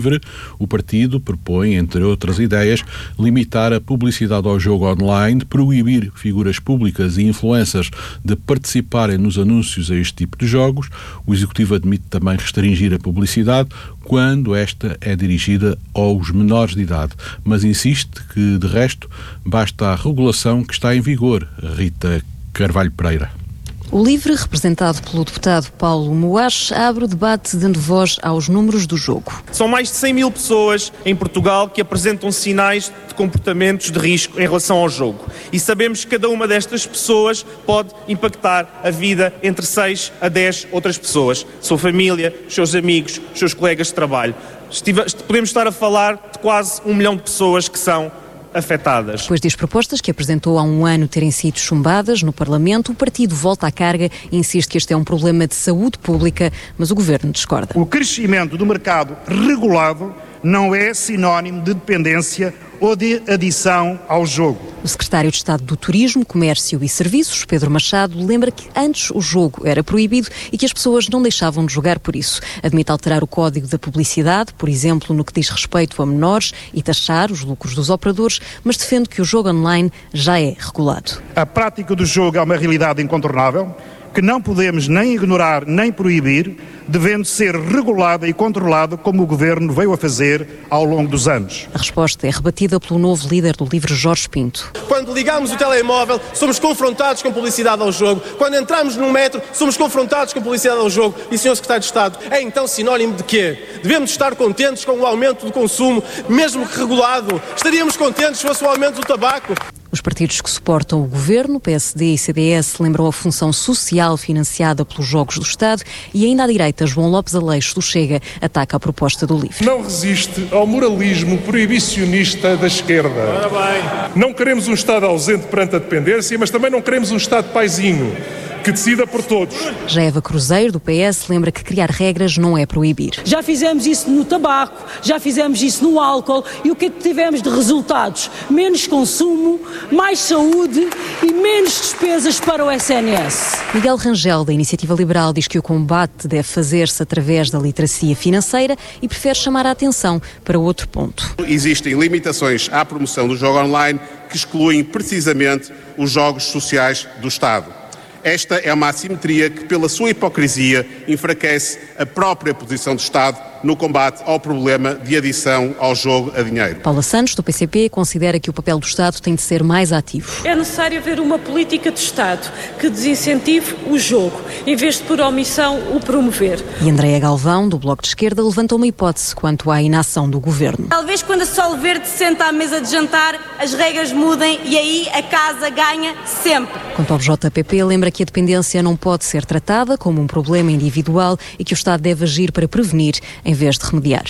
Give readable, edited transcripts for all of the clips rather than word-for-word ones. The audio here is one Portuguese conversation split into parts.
Livre, o partido propõe, entre outras ideias, limitar a publicidade ao jogo online, proibir figuras públicas e influencers de participarem nos anúncios a este tipo de jogos. O Executivo admite também restringir a publicidade quando esta é dirigida aos menores de idade, mas insiste que, de resto, basta a regulação que está em vigor. Rita Carvalho Pereira. O LIVRE, representado pelo deputado Paulo Moares, abre o debate dando voz aos números do jogo. São mais de 100 mil pessoas em Portugal que apresentam sinais de comportamentos de risco em relação ao jogo. E sabemos que cada uma destas pessoas pode impactar a vida entre 6 a 10 outras pessoas. Sua família, os seus amigos, os seus colegas de trabalho. Podemos estar a falar de quase 1 milhão de pessoas que são afetadas. Depois das propostas que apresentou há um ano terem sido chumbadas no Parlamento, o partido volta à carga e insiste que este é um problema de saúde pública, mas o Governo discorda. O crescimento do mercado regulado não é sinónimo de dependência ou de adição ao jogo. O secretário de Estado do Turismo, Comércio e Serviços, Pedro Machado, lembra que antes o jogo era proibido e que as pessoas não deixavam de jogar por isso. Admite alterar o código da publicidade, por exemplo, no que diz respeito a menores, e taxar os lucros dos operadores, mas defende que o jogo online já é regulado. A prática do jogo é uma realidade incontornável, que não podemos nem ignorar nem proibir, devendo ser regulada e controlada como o Governo veio a fazer ao longo dos anos. A resposta é rebatida pelo novo líder do LIVRE, Jorge Pinto. Quando ligamos o telemóvel, somos confrontados com publicidade ao jogo. Quando entramos no metro, somos confrontados com publicidade ao jogo. E, Sr. Secretário de Estado, é então sinónimo de quê? Devemos estar contentes com o aumento do consumo, mesmo que regulado. Estaríamos contentes se fosse o aumento do tabaco. Os partidos que suportam o Governo, PSD e CDS, lembram a função social financiada pelos Jogos do Estado, e ainda à direita, João Lopes Aleixo do Chega ataca a proposta do LIVRE. Não resiste ao moralismo proibicionista da esquerda. Não queremos um Estado ausente perante a dependência, mas também não queremos um Estado paizinho, que decida por todos. Já Eva Cruzeiro, do PS, lembra que criar regras não é proibir. Já fizemos isso no tabaco, já fizemos isso no álcool, e o que é que tivemos de resultados? Menos consumo, mais saúde e menos despesas para o SNS. Miguel Rangel, da Iniciativa Liberal, diz que o combate deve fazer-se através da literacia financeira e prefere chamar a atenção para outro ponto. Existem limitações à promoção do jogo online que excluem precisamente os jogos sociais do Estado. Esta é uma assimetria que, pela sua hipocrisia, enfraquece a própria posição do Estado no combate ao problema de adição ao jogo a dinheiro. Paula Santos, do PCP, considera que o papel do Estado tem de ser mais ativo. É necessário haver uma política de Estado que desincentive o jogo, em vez de, por omissão, o promover. E Andréa Galvão, do Bloco de Esquerda, levanta uma hipótese quanto à inação do Governo. Talvez quando a Sol Verde se senta à mesa de jantar, as regras mudem e aí a casa ganha sempre. Quanto ao JPP, lembra que a dependência não pode ser tratada como um problema individual e que o Estado deve agir para prevenir em vez de remediar.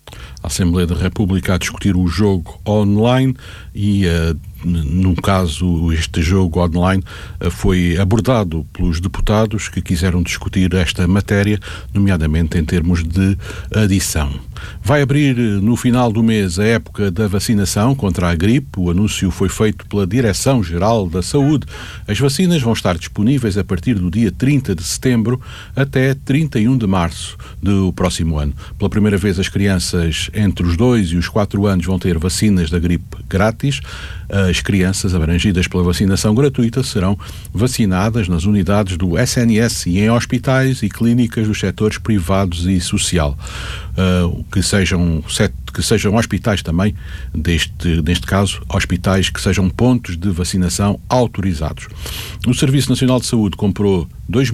A Assembleia da República a discutir o jogo online e, num caso, este jogo online foi abordado pelos deputados que quiseram discutir esta matéria, nomeadamente em termos de adição. Vai abrir no final do mês a época da vacinação contra a gripe. O anúncio foi feito pela Direção-Geral da Saúde. As vacinas vão estar disponíveis a partir do dia 30 de setembro até 31 de março do próximo ano. Pela primeira vez, as crianças entre os 2 e os 4 anos vão ter vacinas da gripe grátis. As crianças abrangidas pela vacinação gratuita serão vacinadas nas unidades do SNS e em hospitais e clínicas dos setores privados e social. Que sejam hospitais também, neste caso, hospitais que sejam pontos de vacinação autorizados. O Serviço Nacional de Saúde comprou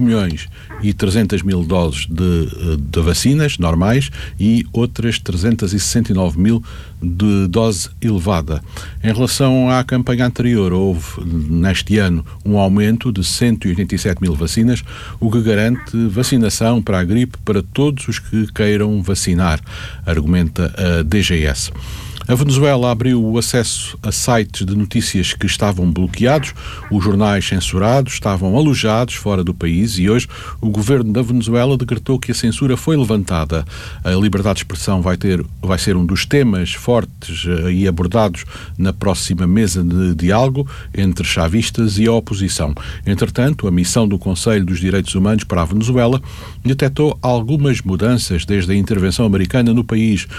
2.300.000 doses de vacinas normais e outras 369.000 de dose elevada. Em relação à campanha anterior, houve neste ano um aumento de 187.000 vacinas, o que garante vacinação para a gripe para todos os que queiram vacinar, argumenta a DGS. A Venezuela abriu o acesso a sites de notícias que estavam bloqueados, os jornais censurados estavam alojados fora do país e hoje o governo da Venezuela decretou que a censura foi levantada. A liberdade de expressão vai ser um dos temas fortes e abordados na próxima mesa de diálogo entre chavistas e a oposição. Entretanto, a missão do Conselho dos Direitos Humanos para a Venezuela detectou algumas mudanças desde a intervenção americana no país.